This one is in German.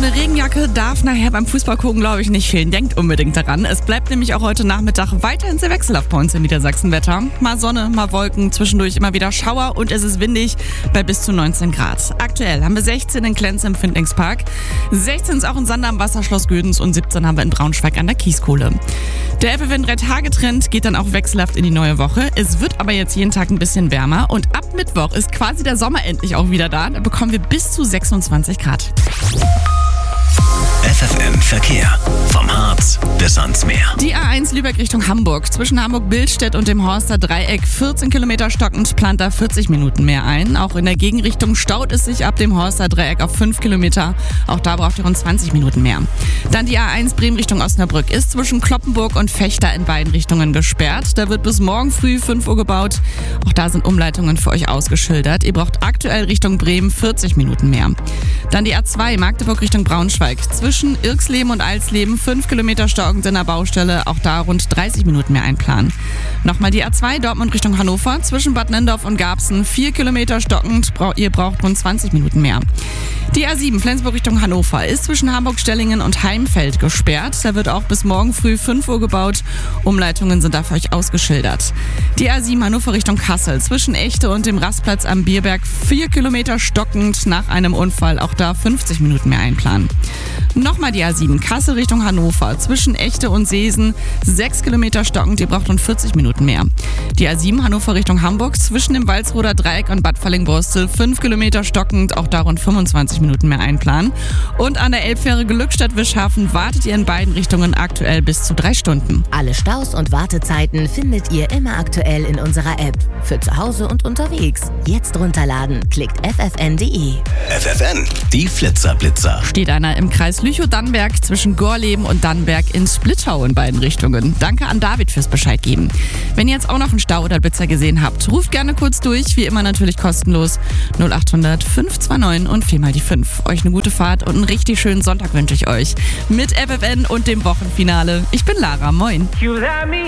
eine Regenjacke darf nachher beim Fußballgucken, glaube ich, nicht fehlen. Denkt unbedingt daran. Es bleibt nämlich auch heute Nachmittag weiterhin sehr wechselhaft bei uns in Niedersachsen-Wetter. Mal Sonne, mal Wolken, zwischendurch immer wieder Schauer und es ist windig bei bis zu 19 Grad. Aktuell haben wir 16 in Klenz im Findlingspark, 16 ist auch in Sander am Wasserschloss Gödens und 17 haben wir in Braunschweig an der Kieskole. Der FFN 3-Tage-Trend geht dann auch wechselhaft in die neue Woche. Es wird aber jetzt jeden Tag ein bisschen wärmer und ab Mittwoch ist quasi der Sommer endlich auch wieder da. Da bekommen wir bis zu 26 Grad. FFN Verkehr. Vom Harz bis ans Meer. Die A1 Lübeck Richtung Hamburg. Zwischen Hamburg-Billstedt und dem Horster Dreieck 14 Kilometer stockend, plant da 40 Minuten mehr ein. Auch in der Gegenrichtung staut es sich ab dem Horster Dreieck auf 5 Kilometer. Auch da braucht ihr rund 20 Minuten mehr. Dann die A1 Bremen Richtung Osnabrück ist zwischen Kloppenburg und Fechter in beiden Richtungen gesperrt. Da wird bis morgen früh 5 Uhr gebaut. Auch da sind Umleitungen für euch ausgeschildert. Ihr braucht aktuell Richtung Bremen 40 Minuten mehr. Dann die A2 Magdeburg Richtung Braunschweig. Zwischen Irxleben und Alsleben 5 Kilometer stockend in der Baustelle. Auch da rund 30 Minuten mehr einplanen. Nochmal die A2 Dortmund Richtung Hannover. Zwischen Bad Nendorf und Garbsen 4 Kilometer stockend. Ihr braucht rund 20 Minuten mehr. Die A7 Flensburg Richtung Hannover ist zwischen Hamburg-Stellingen und Heimfeld gesperrt. Da wird auch bis morgen früh 5 Uhr gebaut. Umleitungen sind da für euch ausgeschildert. Die A7 Hannover Richtung Kassel zwischen Echte und dem Rastplatz am Bierberg 4 Kilometer stockend nach einem Unfall. Auch da 50 Minuten mehr einplanen. Nochmal die A7 Kassel Richtung Hannover zwischen Echte und Seesen 6 Kilometer stockend. Ihr braucht rund 40 Minuten mehr. Die A7 Hannover Richtung Hamburg zwischen dem Walsroder Dreieck und Bad Falling-Borstel 5 Kilometer stockend. Auch da rund 25 Minuten mehr einplanen. Und an der Elbfähre Glückstadt-Wischhafen wartet ihr in beiden Richtungen aktuell bis zu 3 Stunden. Alle Staus und Wartezeiten findet ihr immer aktuell in unserer App. Für zu Hause und unterwegs. Jetzt runterladen. Klickt ffn.de. FFN, die Flitzer-Blitzer. Steht einer im Kreis Lüchow-Dannenberg zwischen Gorleben und Dannenberg in Splittau in beiden Richtungen. Danke an David fürs Bescheid geben. Wenn ihr jetzt auch noch einen Stau oder Blitzer gesehen habt, ruft gerne kurz durch. Wie immer natürlich kostenlos 0800 529 und 4 mal die 5. Euch eine gute Fahrt und einen richtig schönen Sonntag wünsche ich euch. Mit FFN und dem Wochenfinale. Ich bin Lara, moin.